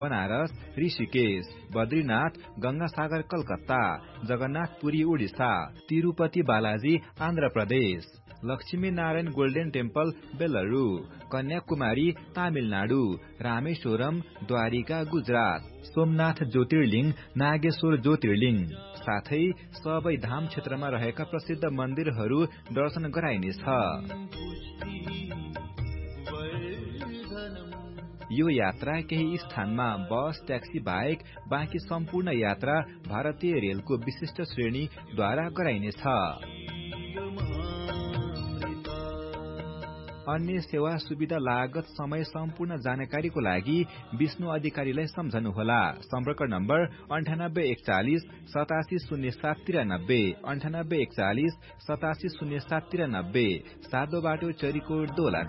Banaras, Rishikesh, Badrinath, Gangasagar Calcutta, Jagannathpuri Odisha, Tirupati Balaji Andhra Pradesh, Lakshmi Narayan golden temple बेलुरु, Kanyakumari Tamil Nadu, Rameswaram Dwarika Gujarat, Somnath ज्योतिर्लिङ Nageshwar ज्योतिर्लिङ, साथै सबै धाम क्षेत्रमा रहेका प्रसिद्ध मन्दिरहरू दर्शन गराइनेछ। यो यात्रा केही स्थानमा बस, ट्याक्सी बाहेक बाँकी सम्पूर्ण यात्रा भारतीय रेलको विशिष्ट श्रेणीद्वारा गराइनेछ। अन्य सेवा सुविधा लागत समय सम्पूर्ण जानकारीको लागि विष्णु अधिकारीलाई सम्झनुहोला। सम्पर्क नम्बर 9841 870793 9841 870793, सादो बाटो चरीकोट दोलखा।